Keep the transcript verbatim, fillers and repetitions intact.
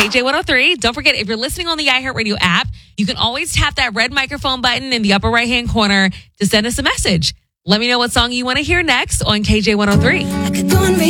K J one oh three. Don't forget, if you're listening on the iHeartRadio app, you can always tap that red microphone button in the upper right-hand corner to send us a message. Let me know what song you want to hear next on K J one oh three.